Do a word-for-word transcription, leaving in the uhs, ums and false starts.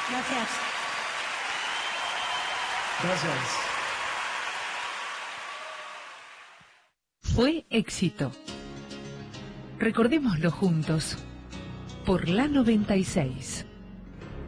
Gracias. Gracias. Fue éxito. Recordémoslo juntos. Por la noventa y seis.